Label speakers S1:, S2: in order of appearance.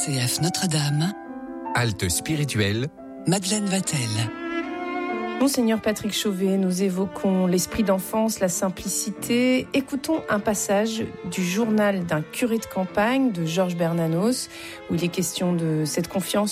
S1: RCF Notre-Dame,
S2: Halte spirituelle,
S1: Madeleine Vatel.
S3: Monseigneur Patrick Chauvet, nous évoquons l'esprit d'enfance, la simplicité. Écoutons un passage du journal d'un curé de campagne de Georges Bernanos, où il est question de cette confiance